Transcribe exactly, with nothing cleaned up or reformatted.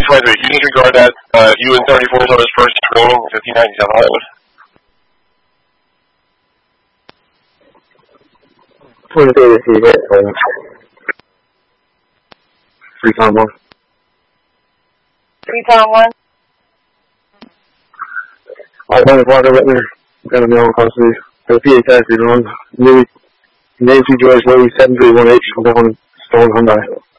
twenty-three, can you disregard that uh, U N thirty-four is on his first screening, fifteen ninety-seven Hollywood? twenty-three to see that. Three time one. Three time one. I don't know what right there. Got a mail across the the P A taxi wrong. Louis Nancy George Louis seven three one eight from Stone Hyundai.